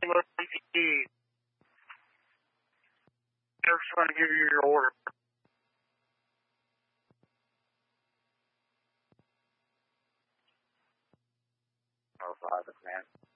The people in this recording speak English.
They're just going to give you your order. Oh, five, man.